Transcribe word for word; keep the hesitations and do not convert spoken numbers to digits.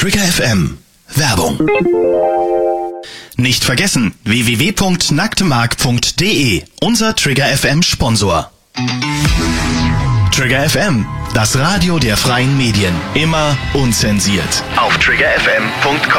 Trigger F M. Werbung. Nicht vergessen, w w w punkt nacktemark punkt d e, unser Trigger F M Sponsor. Trigger F M, das Radio der freien Medien. Immer unzensiert. Auf trigger f m punkt com.